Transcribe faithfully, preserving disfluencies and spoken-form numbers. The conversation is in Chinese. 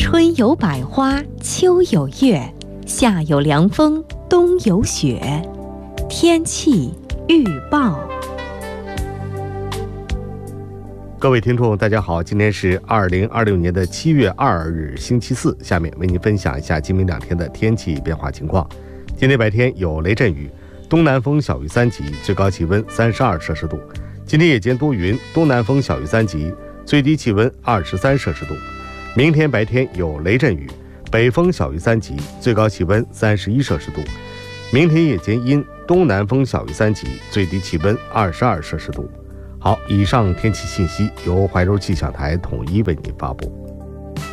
春有百花，秋有月，夏有凉风，冬有雪。天气预报。 各位听众大家好，今天是二零二六年的七月二日星期四，下面为您分享一下今明两天的天气变化情况。今天白天有雷阵雨，东南风小于三级，最高气温三十二摄氏度。今天夜间多云，东南风小于三级，最低气温二十三摄氏度。明天白天有雷阵雨，北风小于三级，最高气温三十一摄氏度。明天夜间阴，东南风小于三级，最低气温二十二摄氏度。好，以上天气信息由怀柔气象台统一为您发布。